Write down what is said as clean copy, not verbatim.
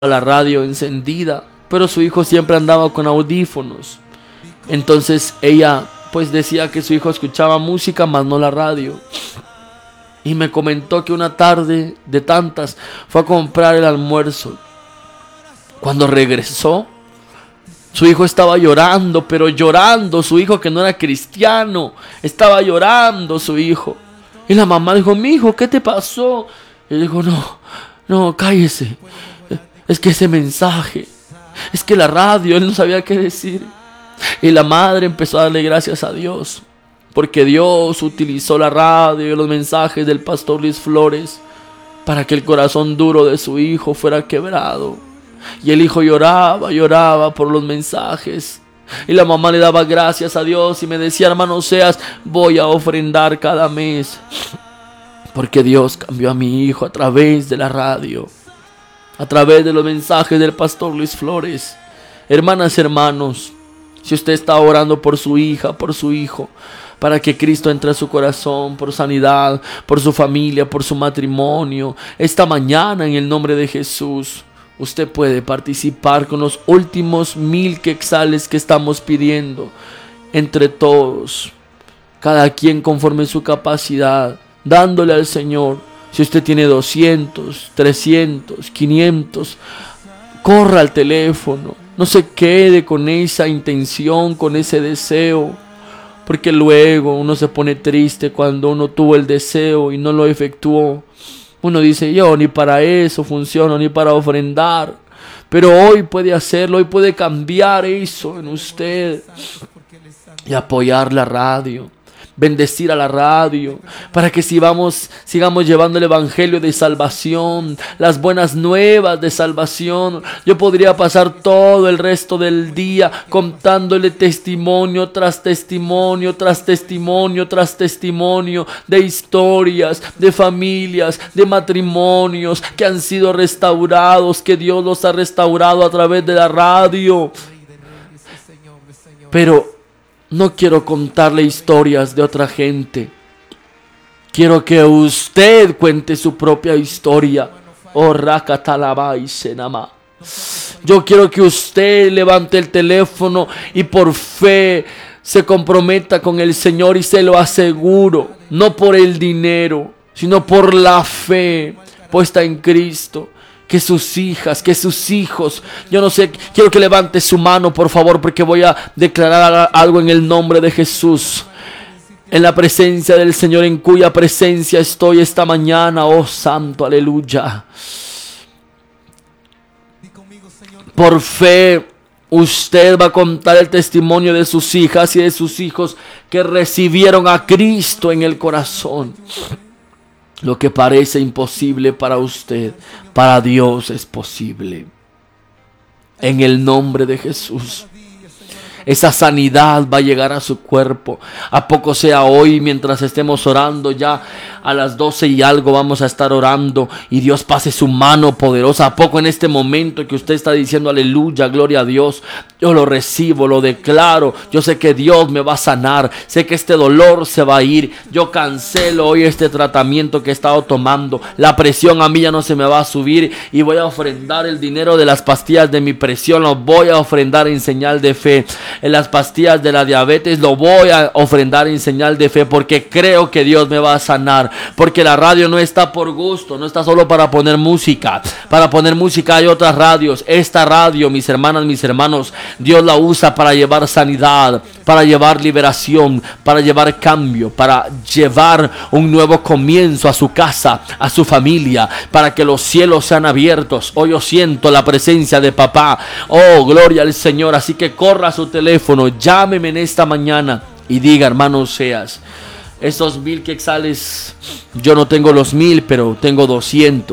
la radio encendida, pero su hijo siempre andaba con audífonos. Entonces ella pues decía que su hijo escuchaba música más no la radio. Y me comentó que una tarde de tantas fue a comprar el almuerzo. Cuando regresó, su hijo estaba llorando, pero llorando. Su hijo, que no era cristiano, estaba llorando su hijo. Y la mamá dijo: mi hijo, ¿qué te pasó? Y él dijo: no, cállese. Es que ese mensaje, es que la radio, él no sabía qué decir. Y la madre empezó a darle gracias a Dios, porque Dios utilizó la radio y los mensajes del pastor Luis Flores para que el corazón duro de su hijo fuera quebrado. Y el hijo lloraba por los mensajes. Y la mamá le daba gracias a Dios y me decía: hermano Oseas, voy a ofrendar cada mes, porque Dios cambió a mi hijo a través de la radio, a través de los mensajes del pastor Luis Flores. Hermanas, hermanos, si usted está orando por su hija, por su hijo, para que Cristo entre a su corazón, por sanidad, por su familia, por su matrimonio, esta mañana en el nombre de Jesús, usted puede participar con los últimos 1000 quetzales que estamos pidiendo entre todos, cada quien conforme su capacidad, dándole al Señor. Si usted tiene 200, 300, 500, corra al teléfono. No se quede con esa intención, con ese deseo, porque luego uno se pone triste cuando uno tuvo el deseo y no lo efectuó. Uno dice: yo ni para eso funciono, ni para ofrendar. Pero hoy puede hacerlo, hoy puede cambiar eso en usted y apoyar la radio, bendecir a la radio, para que sigamos llevando el evangelio de salvación, las buenas nuevas de salvación. Yo podría pasar todo el resto del día contándole testimonio tras testimonio, tras testimonio, tras testimonio de historias, de familias, de matrimonios que han sido restaurados, que Dios los ha restaurado a través de la radio. Pero no quiero contarle historias de otra gente. Quiero que usted cuente su propia historia. Oh, Rakatalabai Senama. Yo quiero que usted levante el teléfono y por fe se comprometa con el Señor, y se lo aseguro, no por el dinero, sino por la fe puesta en Cristo. Que sus hijas, que sus hijos, yo no sé, quiero que levante su mano, por favor, porque voy a declarar algo en el nombre de Jesús, en la presencia del Señor, en cuya presencia estoy esta mañana. Oh santo, aleluya. Por fe usted va a contar el testimonio de sus hijas y de sus hijos que recibieron a Cristo en el corazón. Lo que parece imposible para usted, para Dios es posible. En el nombre de Jesús. Esa sanidad va a llegar a su cuerpo. A poco sea hoy, mientras estemos orando, ya a las 12 y algo vamos a estar orando, y Dios pase su mano poderosa. A poco en este momento que usted está diciendo aleluya, gloria a Dios, yo lo recibo, lo declaro. Yo sé que Dios me va a sanar, sé que este dolor se va a ir. Yo cancelo hoy este tratamiento que he estado tomando. La presión a mí ya no se me va a subir, y voy a ofrendar el dinero de las pastillas de mi presión, lo voy a ofrendar en señal de fe. En las pastillas de la diabetes lo voy a ofrendar en señal de fe, porque creo que Dios me va a sanar. Porque la radio no está por gusto, no está solo para poner música. Para poner música hay otras radios. Esta radio, mis hermanas, mis hermanos, Dios la usa para llevar sanidad, para llevar liberación, para llevar cambio, para llevar un nuevo comienzo a su casa, a su familia, para que los cielos sean abiertos. Hoy yo siento la presencia de papá. Oh, gloria al Señor. Así que corra a su teléfono, llámeme en esta mañana y diga: hermano Oseas, estos 1000 quetzales, yo no tengo los 1000, pero tengo 200.